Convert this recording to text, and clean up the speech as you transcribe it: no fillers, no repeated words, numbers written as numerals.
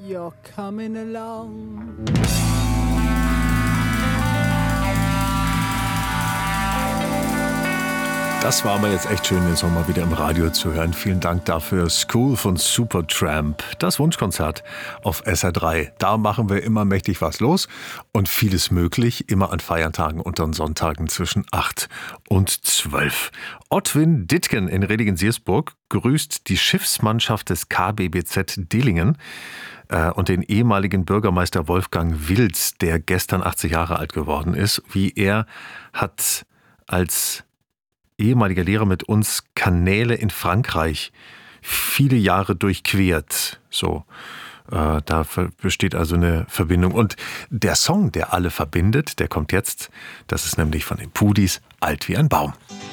you're coming along. Das war aber jetzt echt schön, den Song mal wieder im Radio zu hören. Vielen Dank dafür. School von Supertramp. Das Wunschkonzert auf SR3. Da machen wir immer mächtig was los und vieles möglich. Immer an Feiertagen und an Sonntagen zwischen 8 und 12. Ottwin Dittgen in Redingen-Siersburg grüßt die Schiffsmannschaft des KBBZ Dillingen und den ehemaligen Bürgermeister Wolfgang Wilz, der gestern 80 Jahre alt geworden ist. Wie er hat als ehemaliger Lehrer mit uns Kanäle in Frankreich viele Jahre durchquert. So, da besteht also eine Verbindung. Und der Song, der alle verbindet, der kommt jetzt. Das ist nämlich von den Pudis, Alt wie ein Baum.